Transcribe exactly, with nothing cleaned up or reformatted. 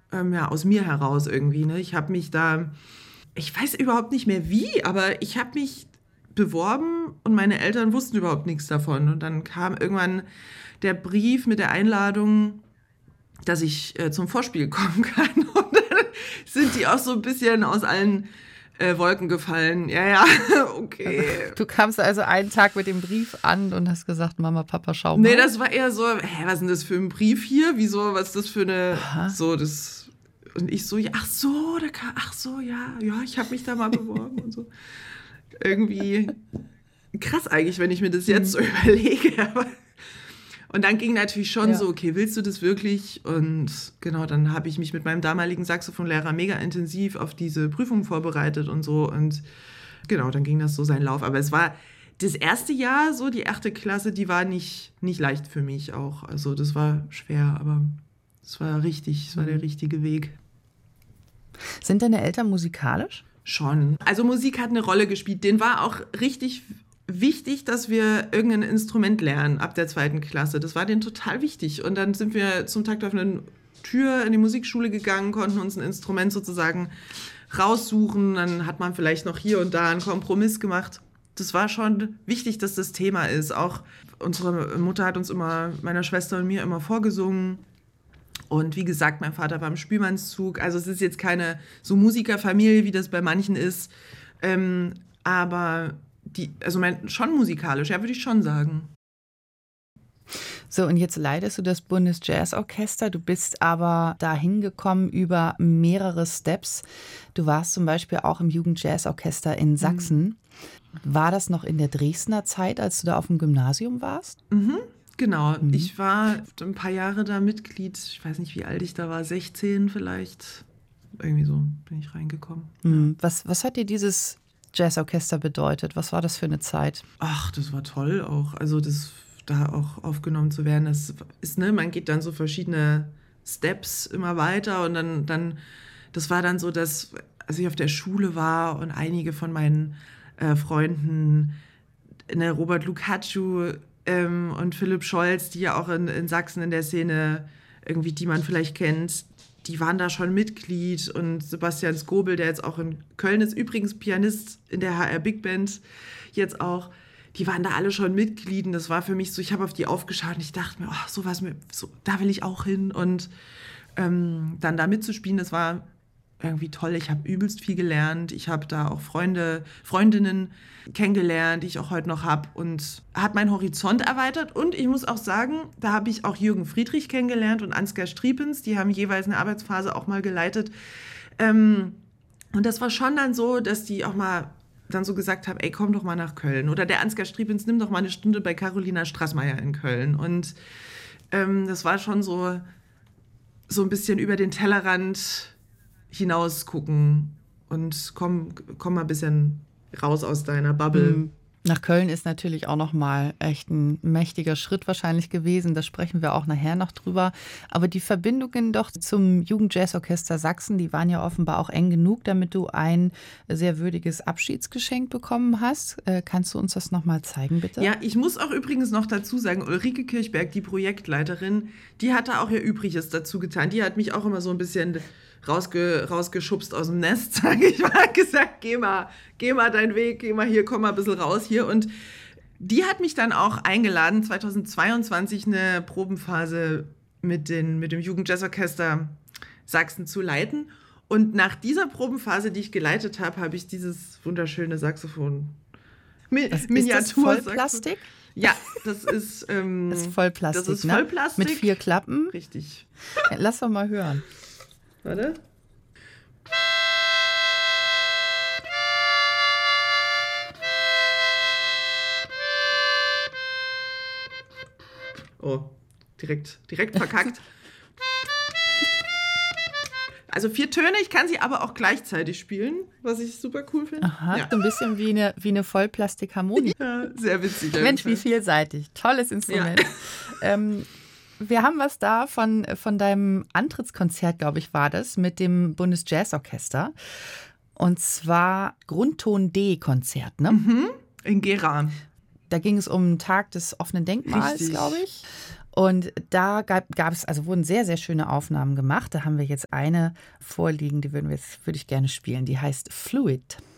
ähm, ja, aus mir heraus irgendwie. Ne? Ich habe mich da, ich weiß überhaupt nicht mehr wie, aber ich habe mich beworben und meine Eltern wussten überhaupt nichts davon. Und dann kam irgendwann der Brief mit der Einladung, dass ich äh, zum Vorspiel kommen kann. Und dann sind die auch so ein bisschen aus allen äh, Wolken gefallen. Ja, ja, okay. Du kamst also einen Tag mit dem Brief an und hast gesagt, Mama, Papa, schau mal. Nee, das war eher so, hä, was ist denn das für ein Brief hier? Wieso, was ist das für eine, Aha. so, das, und ich so, ja, ach so, da kam, ach so, ja, ja, ich habe mich da mal beworben und so. Irgendwie krass eigentlich, wenn ich mir das jetzt so überlege, aber und dann ging natürlich schon ja. so, okay, willst du das wirklich? Und genau, dann habe ich mich mit meinem damaligen Saxophonlehrer mega intensiv auf diese Prüfung vorbereitet und so. Und genau, dann ging das so seinen Lauf. Aber es war das erste Jahr, so die achte Klasse, die war nicht, nicht leicht für mich auch. Also das war schwer, aber es war richtig, es war der richtige Weg. Sind deine Eltern musikalisch? Schon. Also Musik hat eine Rolle gespielt. Denen war auch richtig wichtig, dass wir irgendein Instrument lernen ab der zweiten Klasse. Das war denen total wichtig. Und dann sind wir zum Tag der offenen Tür in die Musikschule gegangen, konnten uns ein Instrument sozusagen raussuchen. Dann hat man vielleicht noch hier und da einen Kompromiss gemacht. Das war schon wichtig, dass das Thema ist. Auch unsere Mutter hat uns immer, meiner Schwester und mir immer vorgesungen. Und wie gesagt, mein Vater war im Spielmannszug. Also es ist jetzt keine so Musikerfamilie, wie das bei manchen ist. Ähm, aber die, also mein, schon musikalisch, ja, würde ich schon sagen. So, und jetzt leitest du das Bundesjazzorchester. Du bist aber dahin gekommen über mehrere Steps. Du warst zum Beispiel auch im Jugendjazzorchester in Sachsen. Mhm. War das noch in der Dresdner Zeit, als du da auf dem Gymnasium warst? Mhm. Genau, mhm. ich war ein paar Jahre da Mitglied, ich weiß nicht, wie alt ich da war, sechzehn vielleicht, irgendwie so bin ich reingekommen. Mhm. Was, was hat dir dieses Jazzorchester bedeutet? Was war das für eine Zeit? Ach, das war toll auch, also das, da auch aufgenommen zu werden, das ist, ne, man geht dann so verschiedene Steps immer weiter und dann, dann das war dann so, dass, als ich auf der Schule war und einige von meinen äh, Freunden, ne, Robert Lukacu, Ähm, und Philipp Scholz, die ja auch in, in Sachsen in der Szene irgendwie, die man vielleicht kennt, die waren da schon Mitglied. Und Sebastian Skobel, der jetzt auch in Köln ist, übrigens Pianist in der H R Big Band jetzt auch, die waren da alle schon Mitglied. Und das war für mich so, ich habe auf die aufgeschaut und ich dachte mir, oh, sowas, so, da will ich auch hin. Und ähm, dann da mitzuspielen, das war irgendwie toll. Ich habe übelst viel gelernt. Ich habe da auch Freunde, Freundinnen kennengelernt, die ich auch heute noch habe und hat meinen Horizont erweitert. Und ich muss auch sagen, da habe ich auch Jürgen Friedrich kennengelernt und Ansgar Striepens. Die haben jeweils eine Arbeitsphase auch mal geleitet. Ähm, und das war schon dann so, dass die auch mal dann so gesagt haben, ey, komm doch mal nach Köln. Oder der Ansgar Striepens, nimm doch mal eine Stunde bei Carolina Strassmayer in Köln. Und ähm, das war schon so, so ein bisschen über den Tellerrand hinaus gucken und komm, komm mal ein bisschen raus aus deiner Bubble. Nach Köln ist natürlich auch nochmal echt ein mächtiger Schritt wahrscheinlich gewesen. Da sprechen wir auch nachher noch drüber. Aber die Verbindungen doch zum Jugendjazzorchester Sachsen, die waren ja offenbar auch eng genug, damit du ein sehr würdiges Abschiedsgeschenk bekommen hast. Äh, kannst du uns das nochmal zeigen, bitte? Ja, ich muss auch übrigens noch dazu sagen, Ulrike Kirchberg, die Projektleiterin, die hat da auch ihr Übriges dazu getan. Die hat mich auch immer so ein bisschen Rausge, rausgeschubst aus dem Nest, sage ich mal, hat gesagt, geh mal, geh mal deinen Weg, geh mal hier, komm mal ein bisschen raus hier. Und die hat mich dann auch eingeladen, zweitausendzweiundzwanzig eine Probenphase mit, den, mit dem Jugendjazzorchester Sachsen zu leiten. Und nach dieser Probenphase, die ich geleitet habe, habe ich dieses wunderschöne Saxophon. Mi- das Miniatur ist das Vollplastik? Ja, das ist, ähm, das ist Vollplastik, das ist ne? Vollplastik. Mit vier Klappen. Richtig. Lass doch mal hören. Warte. Oh, direkt, direkt verkackt. Also vier Töne, ich kann sie aber auch gleichzeitig spielen, was ich super cool finde. Aha, ja. So ein bisschen wie eine, wie eine Vollplastikharmonika. Ja, sehr witzig. Mensch, wie vielseitig. Tolles Instrument. Ja. Ähm, wir haben was da von, von deinem Antrittskonzert, glaube ich, war das, mit dem Bundesjazzorchester. Und zwar Grundton D-Konzert, ne? Mhm, in Gera. Da ging es um den Tag des offenen Denkmals, glaube ich. Und da gab, gab es, also wurden sehr, sehr schöne Aufnahmen gemacht. Da haben wir jetzt eine vorliegen, die würden wir jetzt, würde ich gerne spielen. Die heißt Fluid.